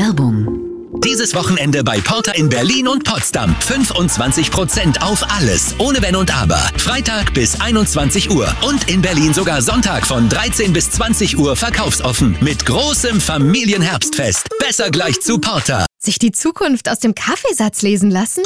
Werbung. Dieses Wochenende bei Porter in Berlin und Potsdam. 25% auf alles, ohne Wenn und Aber. Freitag bis 21 Uhr. Und in Berlin sogar Sonntag von 13 bis 20 Uhr verkaufsoffen. Mit großem Familienherbstfest. Besser gleich zu Porter. Sich die Zukunft aus dem Kaffeesatz lesen lassen?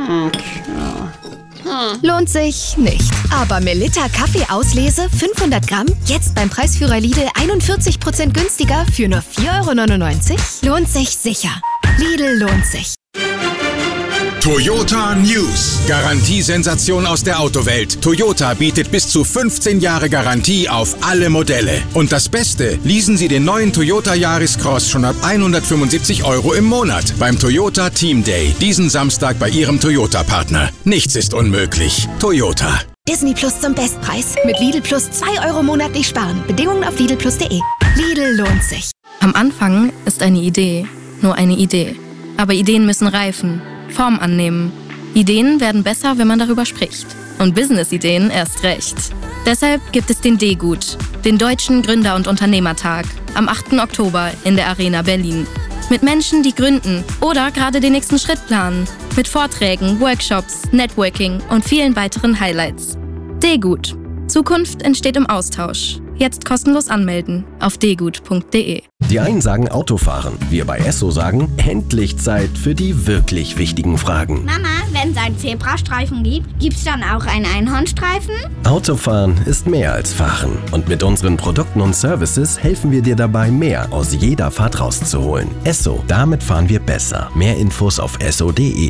Lohnt sich nicht. Aber Melitta Kaffeeauslese 500 Gramm, jetzt beim Preisführer Lidl 41% günstiger für nur 4,99 €? Lohnt sich sicher. Lidl lohnt sich. Toyota News. Garantiesensation aus der Autowelt. Toyota bietet bis zu 15 Jahre Garantie auf alle Modelle. Und das Beste, leasen Sie den neuen Toyota Yaris Cross schon ab 175 € im Monat beim Toyota Team Day. Diesen Samstag bei Ihrem Toyota-Partner. Nichts ist unmöglich. Toyota. Disney Plus zum Bestpreis. Mit Lidl Plus 2 € monatlich sparen. Bedingungen auf lidlplus.de. Lidl lohnt sich. Am Anfang ist eine Idee nur eine Idee. Aber Ideen müssen reifen, Form annehmen. Ideen werden besser, wenn man darüber spricht. Und Business-Ideen erst recht. Deshalb gibt es den D-Gut, den Deutschen Gründer- und Unternehmertag, am 8. Oktober in der Arena Berlin. Mit Menschen, die gründen oder gerade den nächsten Schritt planen. Mit Vorträgen, Workshops, Networking und vielen weiteren Highlights. D-Gut. Zukunft entsteht im Austausch. Jetzt kostenlos anmelden auf dgut.de. Die einen sagen Autofahren, wir bei Esso sagen, endlich Zeit für die wirklich wichtigen Fragen. Mama, wenn es einen Zebrastreifen gibt, gibt's dann auch einen Einhornstreifen? Autofahren ist mehr als Fahren. Und mit unseren Produkten und Services helfen wir dir dabei, mehr aus jeder Fahrt rauszuholen. Esso, damit fahren wir besser. Mehr Infos auf esso.de.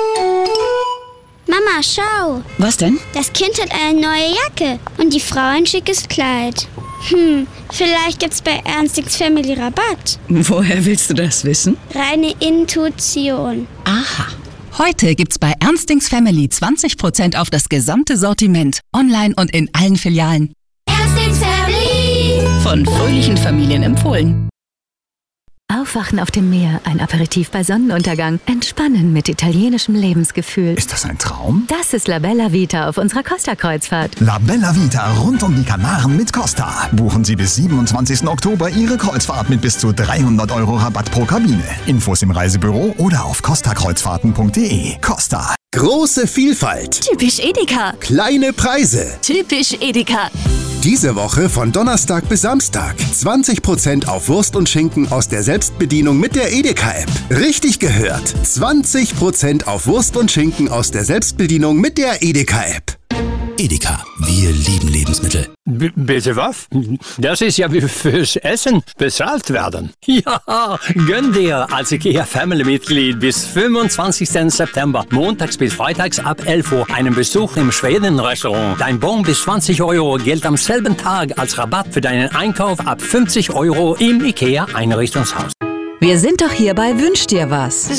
Mama, schau. Was denn? Das Kind hat eine neue Jacke und die Frau ein schickes Kleid. Vielleicht gibt's bei Ernstings Family Rabatt. Woher willst du das wissen? Reine Intuition. Aha. Heute gibt's bei Ernstings Family 20% auf das gesamte Sortiment. Online und in allen Filialen. Ernstings Family. Von fröhlichen Familien empfohlen. Aufwachen auf dem Meer, ein Aperitif bei Sonnenuntergang, entspannen mit italienischem Lebensgefühl. Ist das ein Traum? Das ist La Bella Vita auf unserer Costa-Kreuzfahrt. La Bella Vita rund um die Kanaren mit Costa. Buchen Sie bis 27. Oktober Ihre Kreuzfahrt mit bis zu 300 € Rabatt pro Kabine. Infos im Reisebüro oder auf costakreuzfahrten.de. Costa. Große Vielfalt. Typisch Edeka. Kleine Preise. Typisch Edeka. Diese Woche von Donnerstag bis Samstag. 20% auf Wurst und Schinken aus der Selbstbedienung mit der Edeka-App. Richtig gehört. 20% auf Wurst und Schinken aus der Selbstbedienung mit der Edeka-App. Edeka, wir lieben Lebensmittel. Bitte was? Das ist ja wie fürs Essen bezahlt werden. Ja, gönn dir als IKEA-Family-Mitglied bis 25. September, montags bis freitags ab 11 Uhr, einen Besuch im Schweden-Restaurant. Dein Bon bis 20 € gilt am selben Tag als Rabatt für deinen Einkauf ab 50 € im IKEA-Einrichtungshaus. Wir sind doch hier bei Wünsch dir was.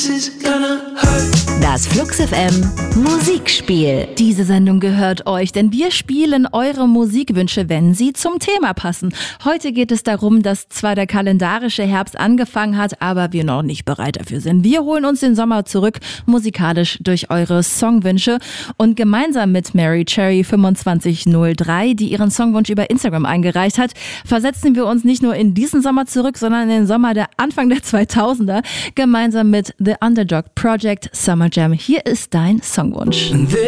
Das Flux FM Musikspiel. Diese Sendung gehört euch, denn wir spielen eure Musikwünsche, wenn sie zum Thema passen. Heute geht es darum, dass zwar der kalendarische Herbst angefangen hat, aber wir noch nicht bereit dafür sind. Wir holen uns den Sommer zurück, musikalisch durch eure Songwünsche. Und gemeinsam mit Mary Cherry 2503, die ihren Songwunsch über Instagram eingereicht hat, versetzen wir uns nicht nur in diesen Sommer zurück, sondern in den Sommer der Anfang der 2000er, gemeinsam mit The Underdog Project Summer Jam. Hier ist dein Songwunsch.